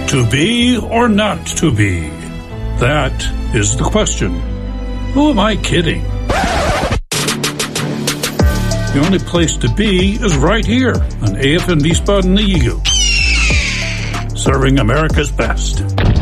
To be or not to be? That is the question. Who am I kidding? The only place to be is right here on AFN Wiesbaden, the Eagle, serving America's best.